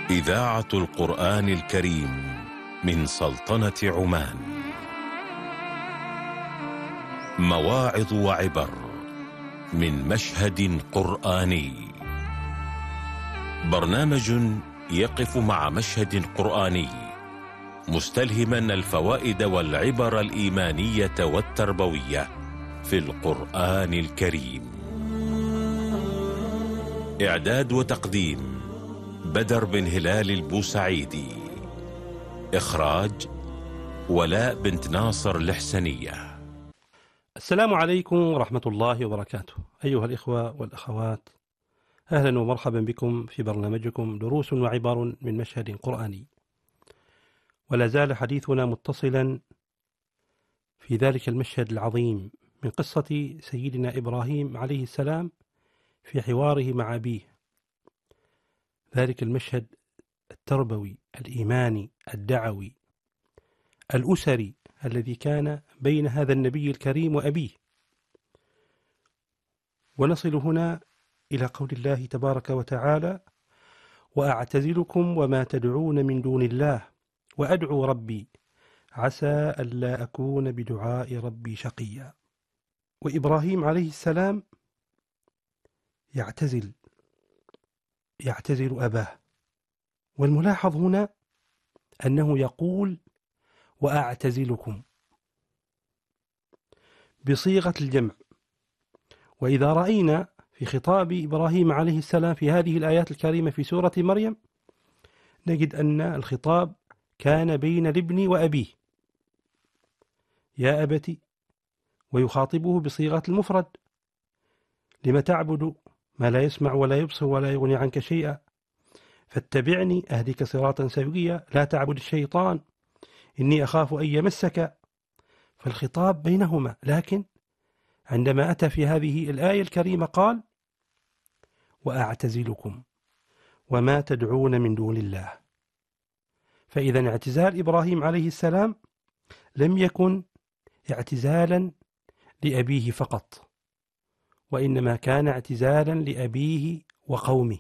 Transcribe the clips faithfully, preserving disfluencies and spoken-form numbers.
إذاعة القرآن الكريم من سلطنة عمان. مواعظ وعبر من مشهد قرآني. برنامج يقف مع مشهد قرآني مستلهما الفوائد والعبر الإيمانية والتربوية في القرآن الكريم. إعداد وتقديم بدر بن هلال البوسعيدي. إخراج ولاء بنت ناصر الحسنية. السلام عليكم ورحمة الله وبركاته. أيها الإخوة والأخوات، أهلا ومرحبا بكم في برنامجكم دروس وعبر من مشهد قرآني. ولا زال حديثنا متصلا في ذلك المشهد العظيم من قصة سيدنا إبراهيم عليه السلام في حواره مع أبيه. ذلك المشهد التربوي الإيماني الدعوي الأسري الذي كان بين هذا النبي الكريم وأبيه. ونصل هنا إلى قول الله تبارك وتعالى: وأعتزلكم وما تدعون من دون الله وأدعو ربي عسى ألا أكون بدعاء ربي شقيا. وإبراهيم عليه السلام يعتزل يعتزل أباه. والملاحظ هنا أنه يقول وأعتزلكم بصيغة الجمع. وإذا رأينا في خطاب إبراهيم عليه السلام في هذه الآيات الكريمة في سورة مريم نجد أن الخطاب كان بين الابن وأبيه، يا أبت، ويخاطبه بصيغة المفرد: لم تعبد ما لا يسمع ولا يبصر ولا يغني عنك شيئا فاتبعني أهدك صراطا سويا لا تعبد الشيطان إني أخاف أن يمسك. فالخطاب بينهما، لكن عندما أتى في هذه الآية الكريمة قال وأعتزلكم وما تدعون من دون الله. فإذا اعتزال إبراهيم عليه السلام لم يكن اعتزالا لأبيه فقط، وإنما كان اعتزالا لأبيه وقومه.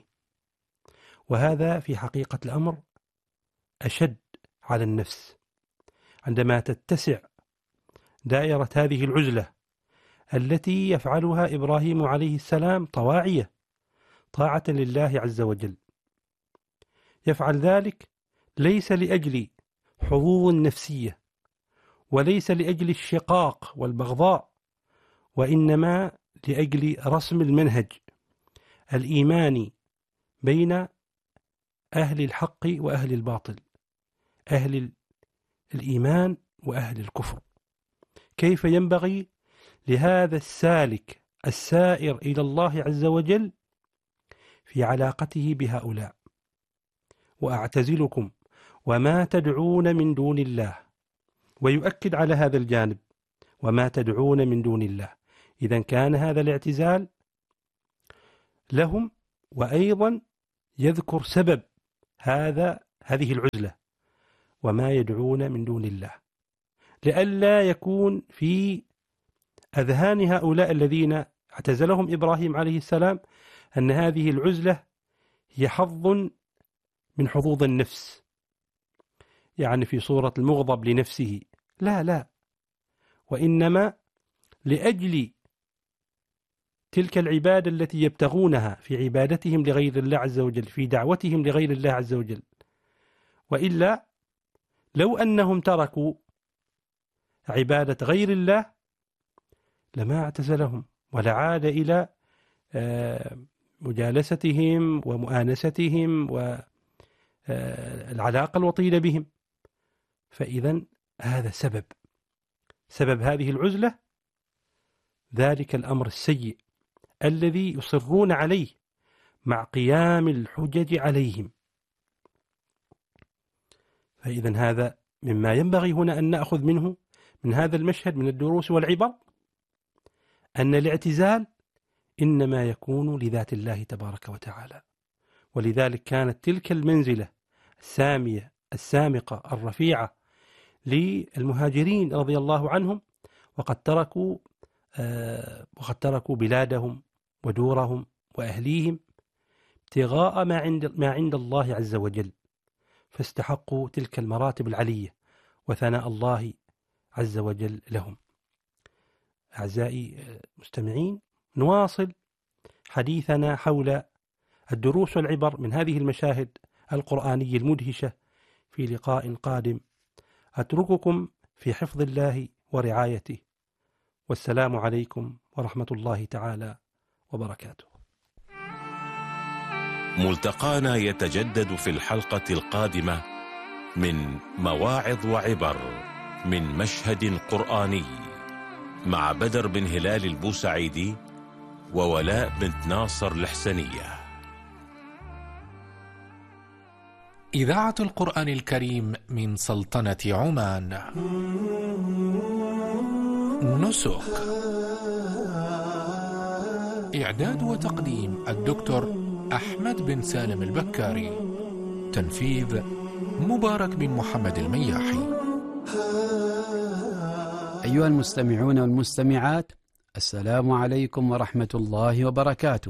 وهذا في حقيقة الأمر أشد على النفس عندما تتسع دائرة هذه العزلة التي يفعلها إبراهيم عليه السلام طواعية طاعة لله عز وجل. يفعل ذلك ليس لأجل حظوظ نفسية وليس لأجل الشقاق والبغضاء، وإنما لأجل رسم المنهج الإيماني بين أهل الحق وأهل الباطل، أهل الإيمان وأهل الكفر. كيف ينبغي لهذا السالك السائر إلى الله عز وجل في علاقته بهؤلاء. وأعتزلكم وما تدعون من دون الله، ويؤكد على هذا الجانب وما تدعون من دون الله. إذن كان هذا الاعتزال لهم، وأيضا يذكر سبب هذا هذه العزلة وما يدعون من دون الله، لئلا يكون في أذهان هؤلاء الذين اعتزلهم إبراهيم عليه السلام أن هذه العزلة هي حظ من حظوظ النفس، يعني في صورة المغضب لنفسه. لا لا، وإنما لأجل تلك العبادة التي يبتغونها في عبادتهم لغير الله عز وجل، في دعوتهم لغير الله عز وجل. وإلا لو أنهم تركوا عبادة غير الله لما اعتزلهم ولا عاد إلى مجالستهم ومؤانستهم والعلاقة الوطيدة بهم. فإذا هذا سبب سبب هذه العزلة، ذلك الأمر السيء الذي يصرون عليه مع قيام الحجج عليهم. فإذا هذا مما ينبغي هنا أن نأخذ منه من هذا المشهد من الدروس والعبر، أن الاعتزال إنما يكون لذات الله تبارك وتعالى. ولذلك كانت تلك المنزلة السامية السامقة الرفيعة للمهاجرين رضي الله عنهم، وقد تركوا آه وقد تركوا بلادهم ودورهم وأهليهم ابتغاء ما عند, ما عند الله عز وجل، فاستحقوا تلك المراتب العلية وثناء الله عز وجل لهم. أعزائي المستمعين، نواصل حديثنا حول الدروس والعبر من هذه المشاهد القرآنية المدهشة في لقاء قادم. أترككم في حفظ الله ورعايته، والسلام عليكم ورحمة الله تعالى وبركاته. ملتقانا يتجدد في الحلقة القادمة من مواعظ وعبر من مشهد قرآني مع بدر بن هلال البوسعيدي وولاء بنت ناصر الحسنية. إذاعة القرآن الكريم من سلطنة عمان. نسك. إعداد وتقديم الدكتور أحمد بن سالم البكاري. تنفيذ مبارك بن محمد المياحي. أيها المستمعون والمستمعات، السلام عليكم ورحمة الله وبركاته.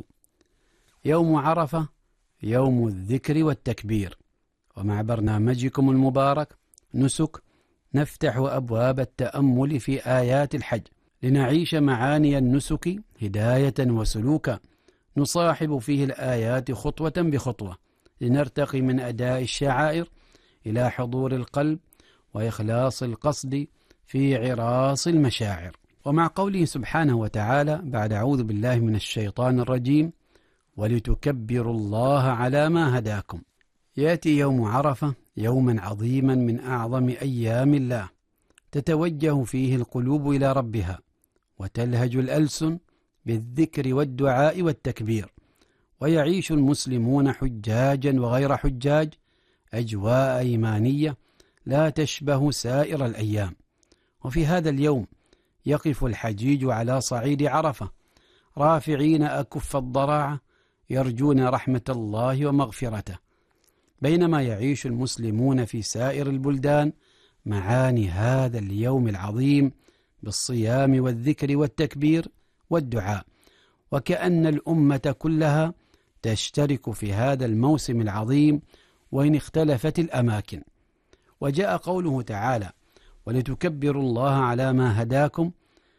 يوم عرفة يوم الذكر والتكبير، ومع برنامجكم المبارك نسك نفتح أبواب التأمل في آيات الحج لنعيش معاني النسك هداية وسلوكا، نصاحب فيه الآيات خطوة بخطوة لنرتقي من أداء الشعائر إلى حضور القلب وإخلاص القصد في عراس المشاعر. ومع قوله سبحانه وتعالى بعد أعوذ بالله من الشيطان الرجيم: ولتكبروا الله على ما هداكم، يأتي يوم عرفة يوما عظيما من أعظم أيام الله، تتوجه فيه القلوب إلى ربها، وتلهج الألسن بالذكر والدعاء والتكبير، ويعيش المسلمون حجاجا وغير حجاج أجواء إيمانية لا تشبه سائر الأيام. وفي هذا اليوم يقف الحجيج على صعيد عرفة رافعين أكف الضراعة يرجون رحمة الله ومغفرته، بينما يعيش المسلمون في سائر البلدان معاني هذا اليوم العظيم بالصيام والذكر والتكبير والدعاء، وكأن الأمة كلها تشترك في هذا الموسم العظيم وإن اختلفت الأماكن. وجاء قوله تعالى: ولتكبروا الله على ما هداكم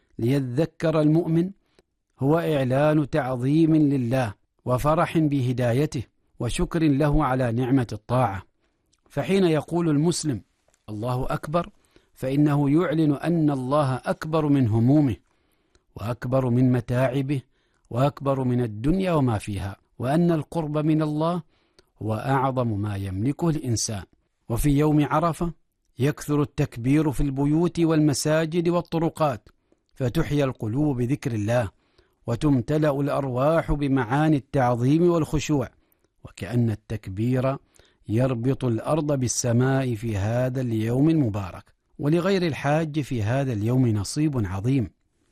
ليذكر المؤمن، هو إعلان تعظيم لله وفرح بهدايته وشكر له على نعمة الطاعة. فحين يقول المسلم الله أكبر فإنه يعلن أن الله أكبر من همومه، وأكبر من متاعبه، وأكبر من الدنيا وما فيها، وأن القرب من الله هو أعظم ما يملكه الإنسان. وفي يوم عرفة يكثر التكبير في البيوت والمساجد والطرقات، فتحيا القلوب بذكر الله، وتمتلأ الأرواح بمعاني التعظيم والخشوع، وكأن التكبير يربط الأرض بالسماء في هذا اليوم المبارك. ولغير الحاج في هذا اليوم نصيب عظيم،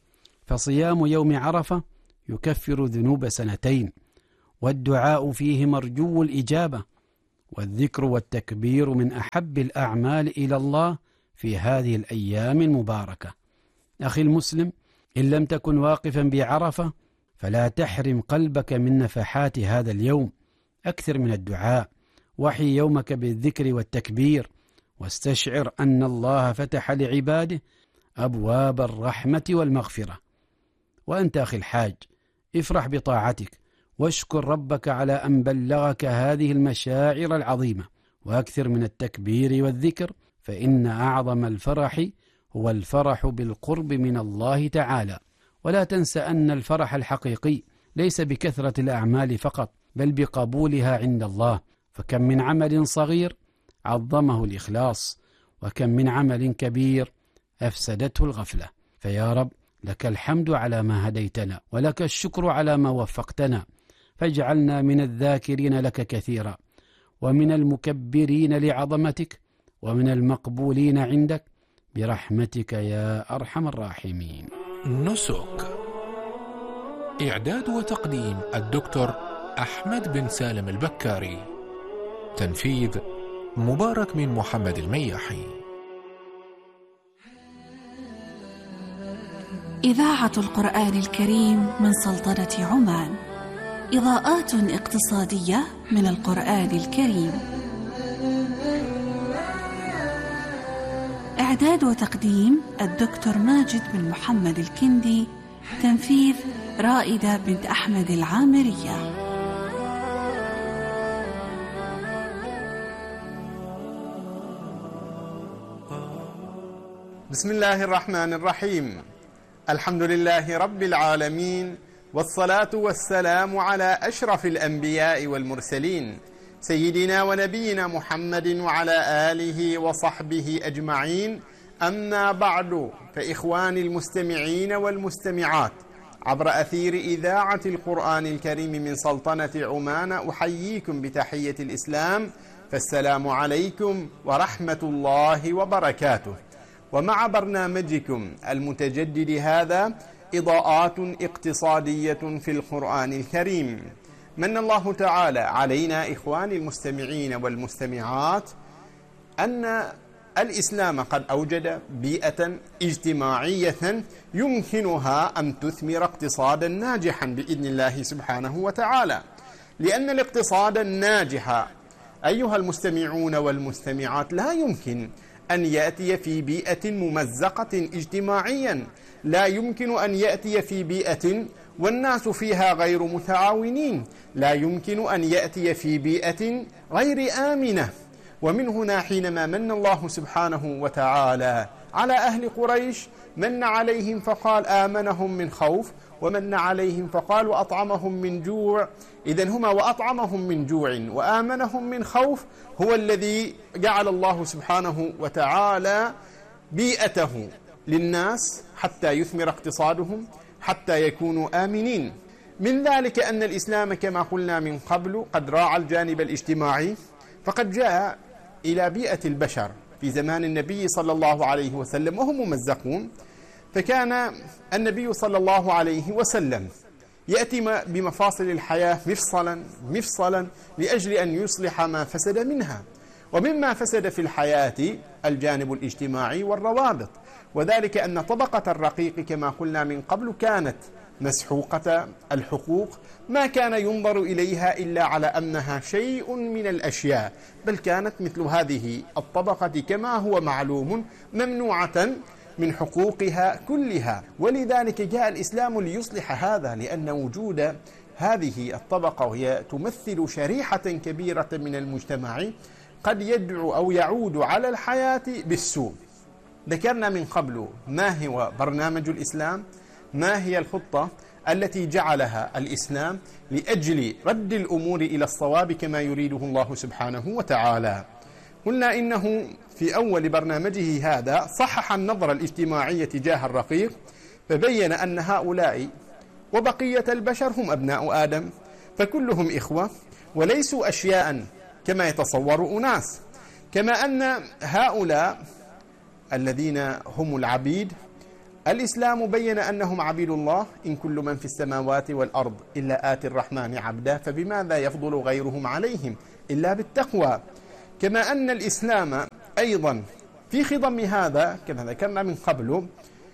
فصيام يوم عرفة يكفر ذنوب سنتين، والدعاء فيه مرجو الإجابة، والذكر والتكبير من أحب الأعمال إلى الله في هذه الأيام المباركة. أخي المسلم، إن لم تكن واقفا بعرفة فلا تحرم قلبك من نفحات هذا اليوم، أكثر من الدعاء، وحي يومك بالذكر والتكبير، واستشعر أن الله فتح لعباده أبواب الرحمة والمغفرة. وأنت أخي الحاج، افرح بطاعتك، واشكر ربك على أن بلغك هذه المشاعر العظيمة، وأكثر من التكبير والذكر، فإن أعظم الفرح هو الفرح بالقرب من الله تعالى. ولا تنس أن الفرح الحقيقي ليس بكثرة الأعمال فقط، بل بقبولها عند الله. فكم من عمل صغير عظمه الإخلاص، وكم من عمل كبير أفسدته الغفلة. فيا رب، لك الحمد على ما هديتنا، ولك الشكر على ما وفقتنا، فاجعلنا من الذاكرين لك كثيرا، ومن المكبرين لعظمتك، ومن المقبولين عندك، برحمتك يا أرحم الراحمين. نسك. إعداد وتقديم الدكتور أحمد بن سالم البكاري. تنفيذ مبارك بن محمد المياحي. إذاعة القرآن الكريم من سلطنة عمان. إضاءات اقتصادية من القرآن الكريم. إعداد وتقديم الدكتور ماجد بن محمد الكندي. تنفيذ رائدة بنت أحمد العامرية. بسم الله الرحمن الرحيم. الحمد لله رب العالمين، والصلاة والسلام على أشرف الأنبياء والمرسلين سيدنا ونبينا محمد وعلى آله وصحبه أجمعين. أما بعد، فإخواني المستمعين والمستمعات عبر أثير إذاعة القرآن الكريم من سلطنة عمان، أحييكم بتحية الإسلام، فالسلام عليكم ورحمة الله وبركاته. ومع برنامجكم المتجدد هذا إضاءات اقتصادية في القرآن الكريم. من الله تعالى علينا إخواني المستمعين والمستمعات أن الإسلام قد أوجد بيئة اجتماعية يمكنها أن تثمر اقتصادا ناجحا بإذن الله سبحانه وتعالى، لأن الاقتصاد الناجح أيها المستمعون والمستمعات لا يمكن أن يأتي في بيئة ممزقة اجتماعيا، لا يمكن أن يأتي في بيئة والناس فيها غير متعاونين، لا يمكن أن يأتي في بيئة غير آمنة. ومن هنا حينما من الله سبحانه وتعالى على أهل قريش، من عليهم فقال آمنهم من خوف، ومن عليهم فقال وأطعمهم من جوع. إذن هما وأطعمهم من جوع وآمنهم من خوف هو الذي جعل الله سبحانه وتعالى بيئته للناس حتى يثمر اقتصادهم، حتى يكونوا آمنين. من ذلك أن الإسلام كما قلنا من قبل قد راعى الجانب الاجتماعي، فقد جاء إلى بيئة البشر في زمان النبي صلى الله عليه وسلم وهم ممزقون، فكان النبي صلى الله عليه وسلم يأتي بمفاصل الحياة مفصلا مفصلا لأجل أن يصلح ما فسد منها. ومما فسد في الحياة الجانب الاجتماعي والروابط، وذلك أن طبقة الرقيق كما قلنا من قبل كانت مسحوقة الحقوق، ما كان ينظر إليها إلا على أنها شيء من الأشياء، بل كانت مثل هذه الطبقة كما هو معلوم ممنوعة من حقوقها كلها. ولذلك جاء الإسلام ليصلح هذا، لأن وجود هذه الطبقة وهي تمثل شريحة كبيرة من المجتمع قد يدعو أو يعود على الحياة بالسوء. ذكرنا من قبل ما هو برنامج الإسلام، ما هي الخطة التي جعلها الإسلام لأجل رد الأمور إلى الصواب كما يريده الله سبحانه وتعالى. قلنا إنه في أول برنامجه هذا صحح النظرة الاجتماعية تجاه الرقيق، فبين أن هؤلاء وبقية البشر هم أبناء آدم، فكلهم إخوة وليسوا أشياء كما يتصور أناس، كما أن هؤلاء الذين هم العبيد الإسلام بين أنهم عبيد الله، إن كل من في السماوات والأرض إلا آتي الرحمن عبدا، فبماذا يفضل غيرهم عليهم إلا بالتقوى. كما أن الإسلام أيضا في خضم هذا كما ذكرنا من قبل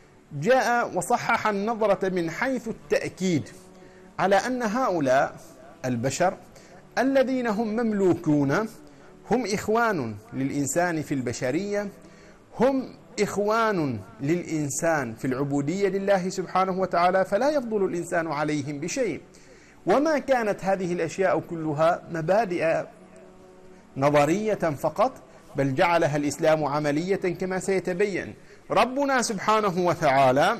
جاء وصحح النظرة من حيث التأكيد على أن هؤلاء البشر الذين هم مملوكون هم إخوان للإنسان في البشرية، هم إخوان للإنسان في العبودية لله سبحانه وتعالى، فلا يفضل الإنسان عليهم بشيء. وما كانت هذه الأشياء كلها مبادئ نظرية فقط، بل جعلها الإسلام عملية كما سيتبين. ربنا سبحانه وتعالى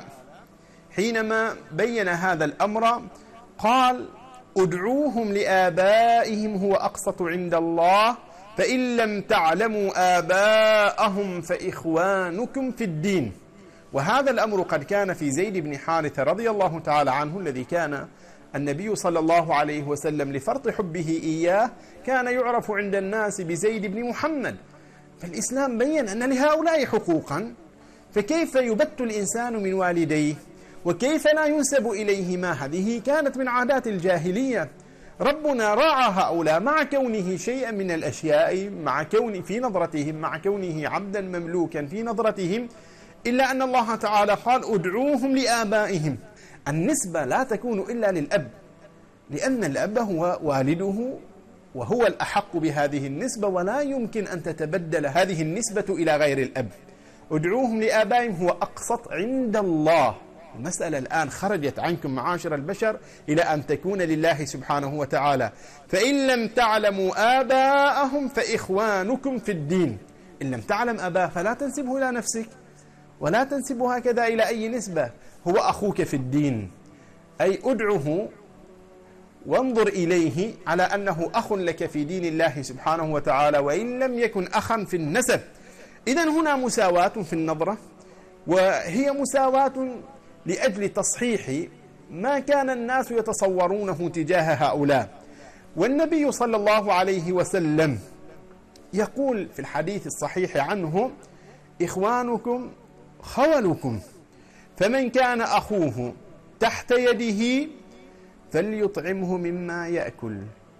حينما بين هذا الأمر قال ادعوهم لآبائهم هو أقسط عند الله فإن لم تعلموا آباءهم فإخوانكم في الدين. وهذا الأمر قد كان في زيد بن حارثة رضي الله تعالى عنه، الذي كان النبي صلى الله عليه وسلم لفرط حبه إياه كان يعرف عند الناس بزيد بن محمد. فالإسلام بين أن لهؤلاء حقوقا، فكيف يبت الإنسان من والديه وكيف لا ينسب إليهما؟ هذه كانت من عادات الجاهلية. ربنا راعى هؤلاء مع كونه شيئا من الأشياء، مع كون في نظرتهم، مع كونه عبدا مملوكا في نظرتهم، إلا أن الله تعالى قال ادعوهم لآبائهم. النسبة لا تكون إلا للأب، لأن الأب هو والده وهو الأحق بهذه النسبة، ولا يمكن أن تتبدل هذه النسبة إلى غير الأب. ادعوهم لآبائهم هو أقسط عند الله. المسألة الآن خرجت عنكم معاشر البشر إلى أن تكون لله سبحانه وتعالى. فإن لم تعلموا آباءهم فإخوانكم في الدين. إن لم تعلم أباه فلا تنسبه إلى نفسك، ولا تنسبه هكذا إلى أي نسبة. هو أخوك في الدين، أي أدعه وانظر إليه على أنه أخ لك في دين الله سبحانه وتعالى، وإن لم يكن أخا في النسب. إذن هنا مساواة في النظرة، وهي مساواة لأجل تصحيح ما كان الناس يتصورونه تجاه هؤلاء. والنبي صلى الله عليه وسلم يقول في الحديث الصحيح عنه: إخوانكم خولكم، فمن كان أخوه تحت يده فليطعمه مما يأكل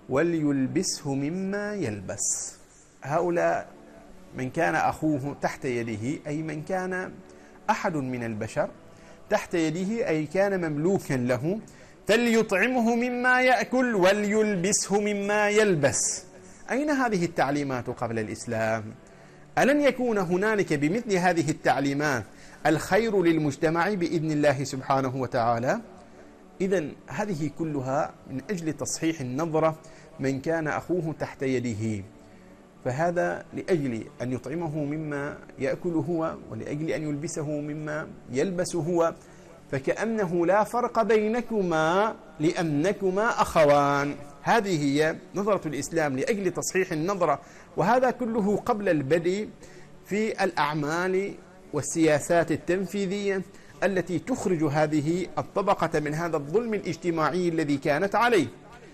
وليلبسه مما يلبس. هؤلاء من كان أخوه تحت يده، أي من كان أحد من البشر تحت يده، أي كان مملوكا له، فليطعمه مما يأكل وليلبسه مما يلبس. أين هذه التعليمات قبل الإسلام؟ ألن يكون هنالك بمثل هذه التعليمات الخير للمجتمع بإذن الله سبحانه وتعالى؟ إذن هذه كلها من أجل تصحيح النظرة. من كان أخوه تحت يده، فهذا لأجل أن يطعمه مما يأكل هو، ولأجل أن يلبسه مما يلبس هو، فكأنه لا فرق بينكما لأنكما أخوان. هذه هي نظرة الإسلام لأجل تصحيح النظرة، وهذا كله قبل البدء في الأعمال والسياسات التنفيذية التي تخرج هذه الطبقة من هذا الظلم الاجتماعي الذي كانت عليه.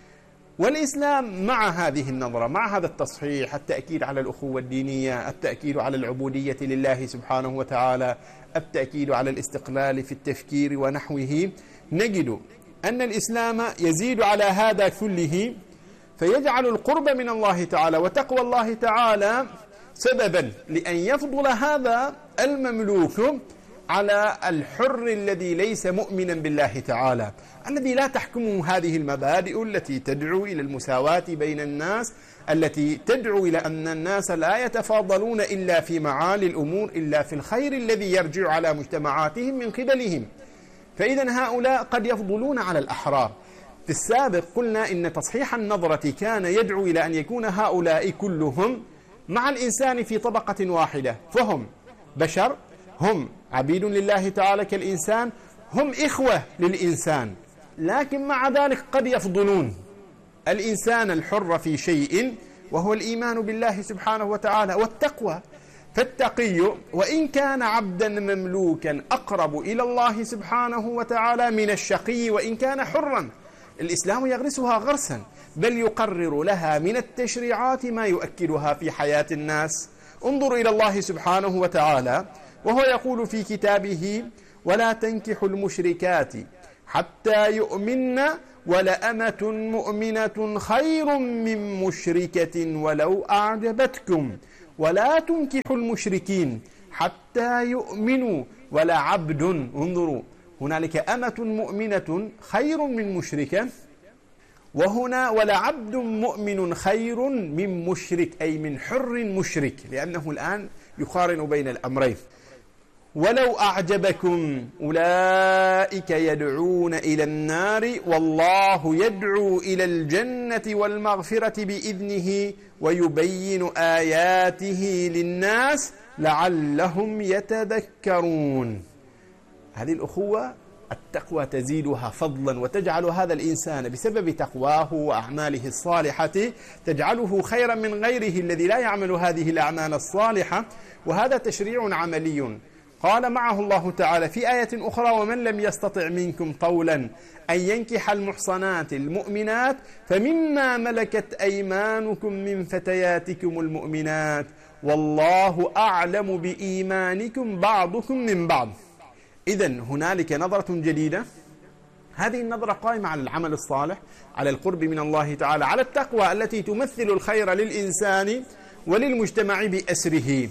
والإسلام مع هذه النظرة، مع هذا التصحيح، التأكيد على الأخوة الدينية، التأكيد على العبودية لله سبحانه وتعالى، التأكيد على الاستقلال في التفكير ونحوه، نجد أن الإسلام يزيد على هذا كله، فيجعل القرب من الله تعالى وتقوى الله تعالى سببا لأن يفضل هذا المملوك على الحر الذي ليس مؤمنا بالله تعالى، الذي لا تحكمه هذه المبادئ التي تدعو إلى المساواة بين الناس، التي تدعو إلى أن الناس لا يتفاضلون إلا في معالي الأمور، إلا في الخير الذي يرجع على مجتمعاتهم من قبلهم. فإذا هؤلاء قد يفضلون على الأحرار. في السابق قلنا إن تصحيح النظرة كان يدعو إلى أن يكون هؤلاء كلهم مع الإنسان في طبقة واحدة، فهم بشر، هم عبيد لله تعالى كالإنسان، هم إخوة للإنسان، لكن مع ذلك قد يفضلون الإنسان الحر في شيء، وهو الإيمان بالله سبحانه وتعالى والتقوى. فالتقي وإن كان عبدا مملوكا أقرب إلى الله سبحانه وتعالى من الشقي وإن كان حرا. الإسلام يغرسها غرسا، بل يقرر لها من التشريعات ما يؤكدها في حياة الناس. انظر إلى الله سبحانه وتعالى وهو يقول في كتابه: ولا تنكحوا المشركات حتى يؤمن ولأمة مؤمنة خير من مشركة ولو أعجبتكم ولا تنكحوا المشركين حتى يؤمنوا ولا عبد، انظروا هنالك أمة مؤمنة خير من مشركة، وهنا ولا عبد مؤمن خير من مشرك، أي من حر مشرك، لأنه الآن يقارن بين الأمرين. ولو أعجبكم أولئك يدعون إلى النار والله يدعو إلى الجنة والمغفرة بإذنه ويبين آياته للناس لعلهم يتذكرون. هذه الأخوة التقوى تزيدها فضلا وتجعل هذا الإنسان بسبب تقواه وأعماله الصالحة تجعله خيرا من غيره الذي لا يعمل هذه الأعمال الصالحة. وهذا تشريع عملي قال معه الله تعالى في آية أخرى: ومن لم يستطع منكم طولا أن ينكح المحصنات المؤمنات فمما ملكت أيمانكم من فتياتكم المؤمنات والله أعلم بإيمانكم بعضكم من بعض. إذن هنالك نظرة جديدة، هذه النظرة قائمة على العمل الصالح، على القرب من الله تعالى، على التقوى التي تمثل الخير للإنسان وللمجتمع بأسره.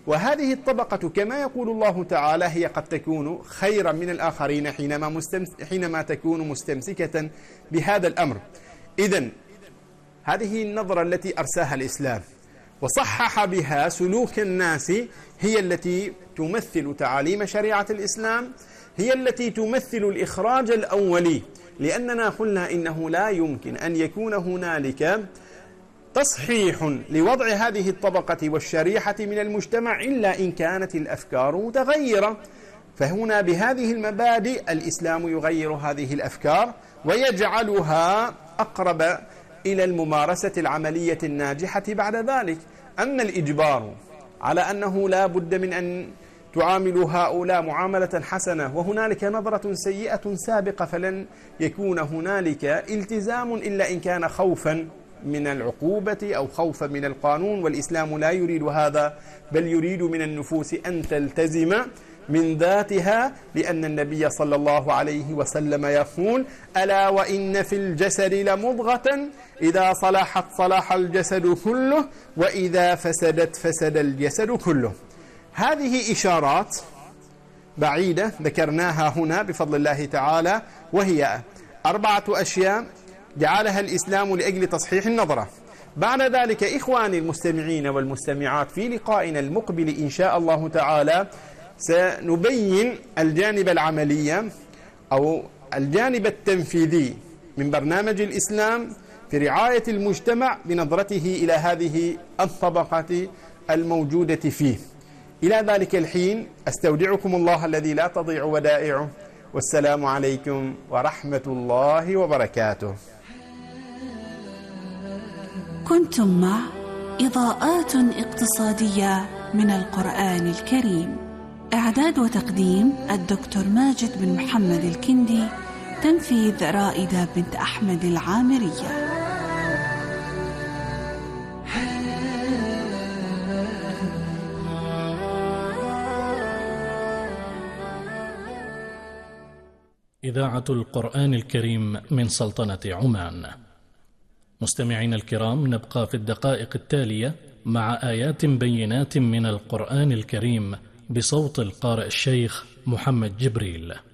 وهذه الطبقة كما يقول الله تعالى هي قد تكون خيرا من الآخرين حينما, مستمس حينما تكون مستمسكة بهذا الأمر. إذن هذه النظرة التي أرساها الإسلام وصحح بها سلوك الناس هي التي تمثل تعاليم شريعة الإسلام، هي التي تمثل الإخراج الأولي، لأننا قلنا إنه لا يمكن أن يكون هنالك تصحيح لوضع هذه الطبقة والشريحة من المجتمع إلا إن كانت الأفكار متغيرة. فهنا بهذه المبادئ الإسلام يغير هذه الأفكار ويجعلها أقرب إلى الممارسة العملية الناجحة بعد ذلك. أما الإجبار على أنه لا بد من أن تعاملوا هؤلاء معاملة حسنة وهنالك نظرة سيئة سابقة فلن يكون هنالك التزام إلا إن كان خوفا من العقوبة أو خوفا من القانون، والإسلام لا يريد هذا، بل يريد من النفوس أن تلتزم من ذاتها، لأن النبي صلى الله عليه وسلم يقول: ألا وإن في الجسد لمضغة إذا صلحت صلح الجسد كله وإذا فسدت فسد الجسد كله. هذه إشارات بعيدة ذكرناها هنا بفضل الله تعالى، وهي أربعة أشياء جعلها الإسلام لأجل تصحيح النظرة. بعد ذلك إخواني المستمعين والمستمعات، في لقائنا المقبل إن شاء الله تعالى سنبين الجانب العملي أو الجانب التنفيذي من برنامج الإسلام في رعاية المجتمع بنظرته إلى هذه الطبقة الموجودة فيه. إلى ذلك الحين أستودعكم الله الذي لا تضيع ودائعه، والسلام عليكم ورحمة الله وبركاته. كنتم مع إضاءات اقتصادية من القرآن الكريم، إعداد وتقديم الدكتور ماجد بن محمد الكندي، تنفيذ رائدة بنت أحمد العامرية. إذاعة القرآن الكريم من سلطنة عمان. مستمعين الكرام، نبقى في الدقائق التالية مع آيات بينات من القرآن الكريم بصوت القارئ الشيخ محمد جبريل.